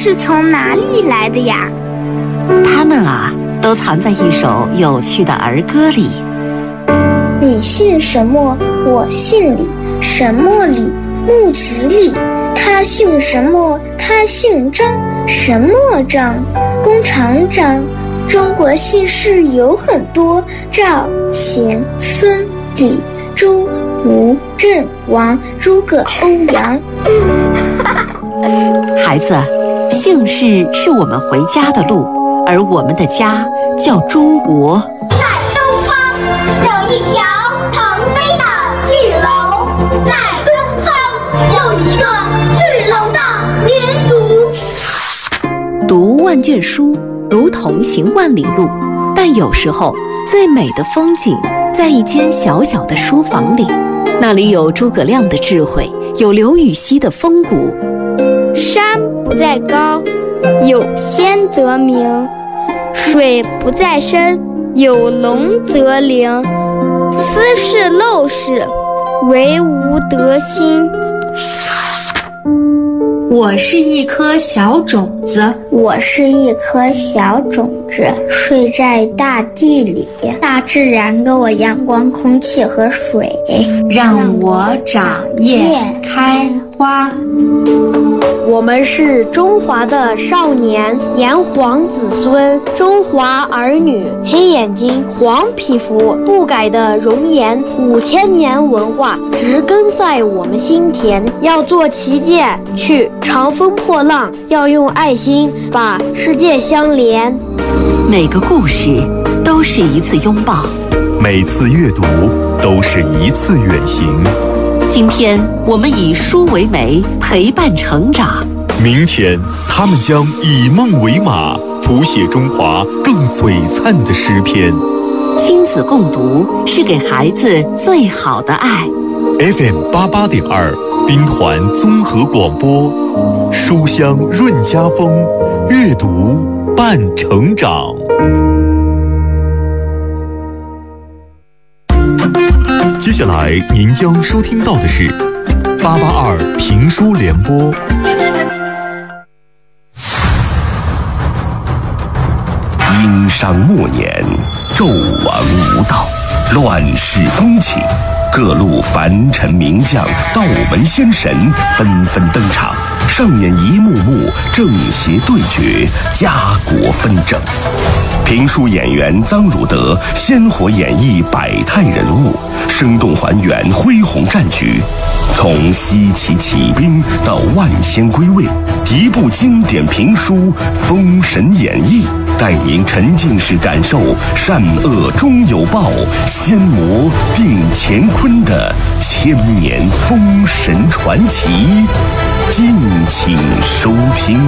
是从哪里来的呀？ 它们啊，都藏在一首有趣的儿歌里。 你姓什么？我姓李，什么李？木子李。他姓什么？他姓张，什么张？弓长张。中国姓氏有很多，赵、秦、孙、李、周、吴、郑、王、诸葛、欧阳。 孩子，姓氏是我们回家的路，而我们的家叫中国。 在东方有一条腾飞的巨龙，在东方有一个巨龙的民族。 读万卷书如同行万里路，但有时候最美的风景在一间小小的书房里，那里有诸葛亮的智慧，有刘禹锡的风骨。 山不在高，有仙则名；水不在深，有龙则灵。斯是陋室，惟吾德馨。 我是一颗小种子， 我是一颗小种子，睡在大地里。大自然给我阳光、空气和水， 让我长叶开花。 我们是中华的少年，炎黄子孙，中华儿女，黑眼睛，黄皮肤，不改的容颜，5000年文化植根在我们心田。要做旗舰，去长风破浪，要用爱心把世界相连。 每个故事都是一次拥抱， 每次阅读都是一次远行。 今天我们以书为媒，陪伴成长。 明天他们将以梦为马，谱写中华更璀璨的诗篇。 亲子共读是给孩子最好的爱。 FM 88.2兵团综合广播，书香润家风，阅读伴成长。接下来您将收听到的是882评书联播。 殷商末年，纣王无道，乱世风起，各路凡臣名将、道门仙神纷纷登场，上演一幕幕正邪对决、家国纷争。评书演员臧汝德鲜活演绎百态人物，生动还原恢宏战局。从西岐起兵到万仙归位，一部经典评书《封神演义》，带您沉浸式感受善恶终有报，仙魔定乾坤的千年封神传奇。敬请收听。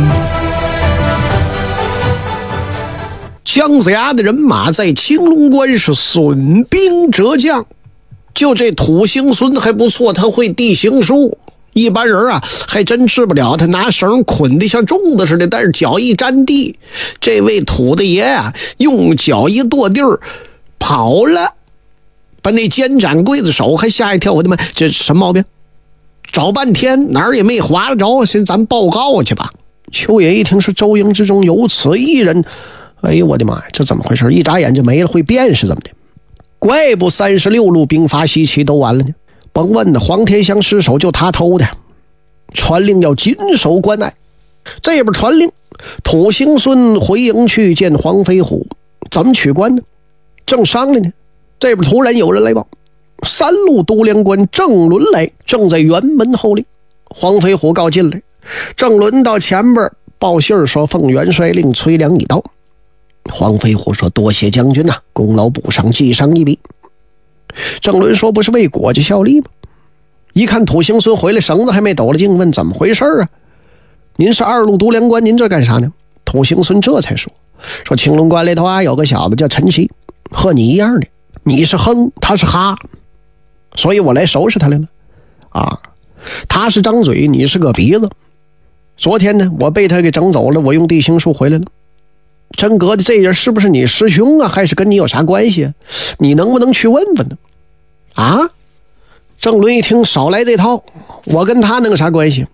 姜子牙的人马在青龙关是损兵折将，就这土行孙还不错，他会地形术，一般人啊还真治不了他，拿绳捆得像粽子似的，但是脚一沾地，这位土的爷啊用脚一跺地儿跑了，把那监斩刽子手还吓一跳。我的妈，这什么毛病？找半天哪儿也没划了着，先咱报告去吧。邱爷一听是周营之中有此一人，哎呦我的妈呀，这怎么回事？一眨眼就没了，会变是怎么的？怪不36路兵发西岐都完了呢。甭问呢，黄天祥失手就他偷的，传令要谨守关隘。这边传令，土行孙回营去见黄飞虎，怎么取关呢？正商量呢，这边突然有人来报，3路都梁官郑伦来，正在辕门候令。黄飞虎告进来，郑伦到前边报信说奉元帅令，崔良已到。黄飞虎说多谢将军呐，功劳不上，记上一笔。郑伦说不是为国家效力吗？一看土行孙回来，绳子还没抖了劲，问怎么回事啊？您是2路都梁官，您这干啥呢？土行孙这才说青龙关里头啊有个小子叫陈奇，和你一样的，你是哼，他是哈，所以我来收拾他来了啊。他是张嘴，你是个鼻子。昨天呢我被他给整走了，我用地形术回来了。真格的这人是不是你师兄啊，还是跟你有啥关系啊？你能不能去问问呢？啊？郑伦一听少来这套，我跟他能啥关系？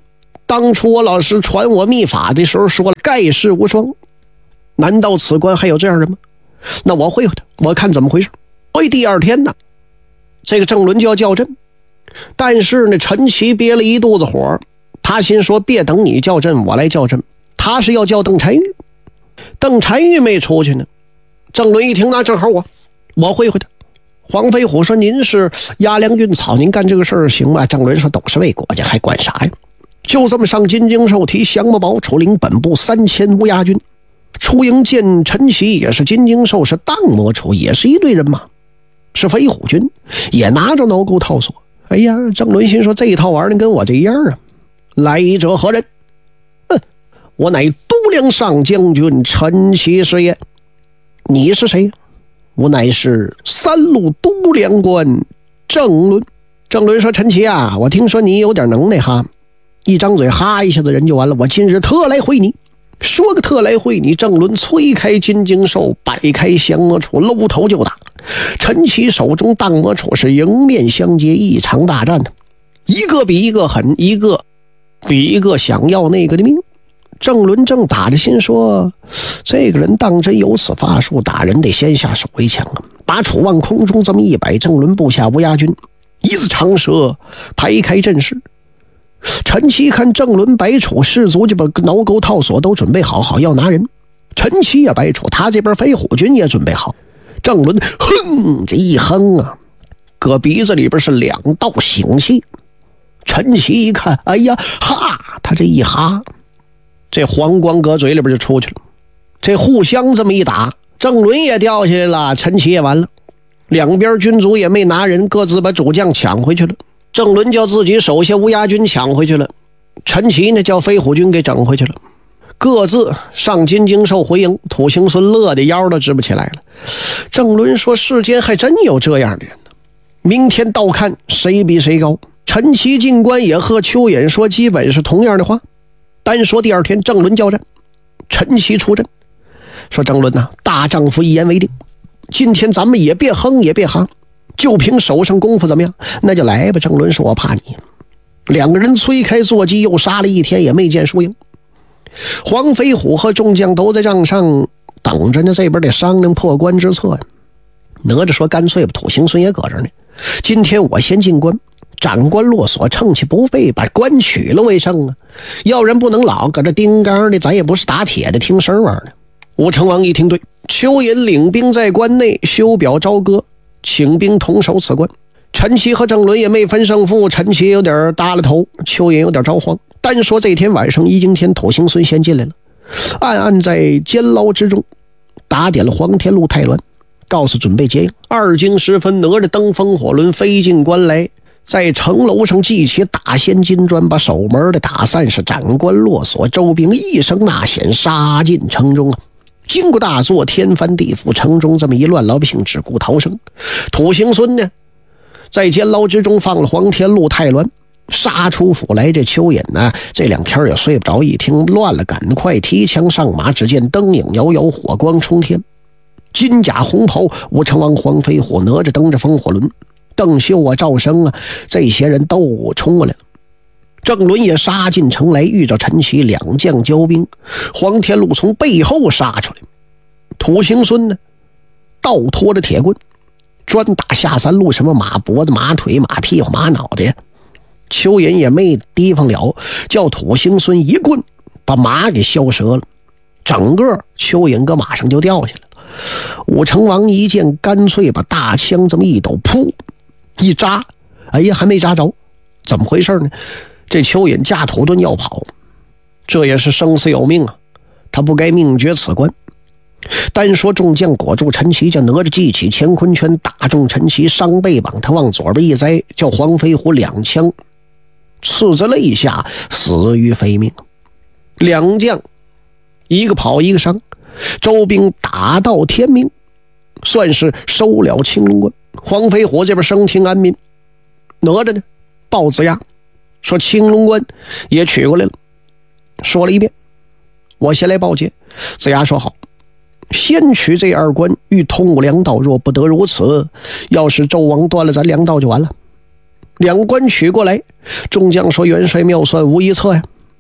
当初我老师传我秘法的时候说盖世无双，难道此关还有这样人吗？那我会他，我看怎么回事。所以第二天呢，这个郑伦就要叫阵，但是呢，陈奇憋了一肚子火，他心说别等你叫阵，我来叫阵。他是要叫邓婵玉，邓婵玉没出去呢。郑伦一听，那正好我会他。黄飞虎说：“您是压粮运草，您干这个事儿行吗？”郑伦说：“都是为国家，还管啥呀？”就这么上金睛兽提降魔宝，出领本部3000乌鸦军，出营见陈奇，也是金睛兽，是荡魔出，也是一队人马，是飞虎军，也拿着挠钩套索。哎呀，郑伦心说：“这一套玩的跟我这一样啊！”来者何人？我乃都梁上将军陈奇是也。你是谁？我乃是3路都梁官郑伦。郑伦说：“陈奇啊，我听说你有点能耐哈，一张嘴哈一下子人就完了。我今日特来会你。”说个特来会你，郑伦催开金睛兽，摆开降魔杵，搂头就打。陈奇手中荡魔杵是迎面相接，一场大战的，一个比一个狠，一个比一个想要那个的命。郑伦正打着心说：“这个人当真有此法术，打人得先下手为强啊！”把杵往空中这么一摆，郑伦部下乌鸦军一字长蛇排开阵势。陈奇看郑伦摆杵，士卒就把挠钩套索都准备好要拿人。陈奇也摆杵，他这边飞虎军也准备好。郑伦哼这一哼啊，搁鼻子里边是2道腥气。陈奇一看，哎呀哈，他这一哈，这黄光搁嘴里边就出去了。这互相这么一打，郑伦也掉下来了，陈奇也完了。两边军卒也没拿人，各自把主将抢回去了。郑伦叫自己手下乌鸦军抢回去了，陈奇呢叫飞虎军给整回去了。各自上金睛兽回营，土行孙乐的腰都直不起来了。郑伦说：“世间还真有这样的人呢，明天倒看谁比谁高。”陈奇进关也和邱衍说基本是同样的话。单说第二天郑伦交战，陈奇出阵，说：“郑伦呐，大丈夫一言为定，今天咱们也别哼也别哈，就凭手上功夫怎么样？那就来吧。”郑伦说：“我怕你。”两个人催开坐骑，又杀了一天，也没见输赢。黄飞虎和众将都在帐上等着呢，这边得商量破关之策呀。哪吒说：“干脆吧，土行孙也搁这呢。今天我先进关，斩关落锁，趁其不备，把关取了为胜啊！要人不能老搁这钉钢的，咱也不是打铁的，听声玩的。”武成王一听对，邱寅领兵在关内修表朝歌，请兵同守此关。陈奇和郑伦也没分胜负，陈奇有点搭了头，邱寅有点着慌。单说这天晚上，一惊天土行孙先进来了，暗暗在监牢之中打点了黄天禄太鸾，告诉准备接应。2更时分，哪吒登风火轮飞进关来，在城楼上记起大仙金砖，把守门的打散，是斩关落锁，周兵一声呐响，杀进城中啊！经过大作，天翻地覆，城中这么一乱，老百姓只顾逃生。土行孙呢，在监牢之中放了黄天禄太鸾，杀出府来。这邱寅呢，这2天也睡不着，一听乱了，赶快提枪上马。只见灯影摇摇，火光冲天，金甲红袍，武成王黄飞虎，哪吒蹬着风火轮，邓秀啊、赵生啊，这些人都冲过来了。郑伦也杀进城来，遇着陈奇2将交兵，黄天禄从背后杀出来，土行孙呢倒拖着铁棍专打下3路，什么马脖子、马腿、马屁股、马脑袋。邱寅也没提防了，叫土行孙一棍把马给削折了，整个邱寅搁马上就掉下来了。武成王一见，干脆把大枪这么一抖，噗一扎，哎呀，还没扎着，怎么回事呢？这邱寅架土遁要跑，这也是生死有命啊，他不该命绝此关。单说众将裹住陈奇，叫哪吒记起乾坤圈，打中陈奇伤背膀，他往左边一栽，叫黄飞虎2枪刺在肋下，死于非命。2将一个跑一个伤，周兵打到天明，算是收了青龙关。黄飞虎这边生听安民，哪吒呢报子牙说青龙关也取过来了，说了一遍，我先来报捷。子牙说好，先取这2关，欲通武2道，若不得如此，要是纣王断了咱2道就完了。2关取过来，众将说元帅妙算无一策呀，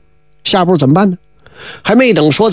下步怎么办呢？还没等说